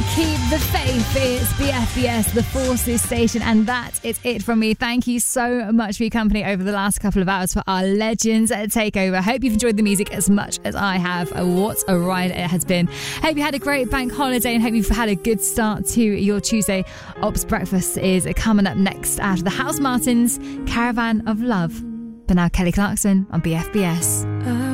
Keep the Faith. It's BFBS, the Forces station, and that is it from me. Thank you so much for your company over the last couple of hours for our Legends Takeover. Hope you've enjoyed the music as much as I have. What a ride it has been. Hope you had a great bank holiday and hope you've had a good start to your Tuesday. Ops Breakfast is coming up next after the Housemartins Caravan of Love. But now Kelly Clarkson on BFBS.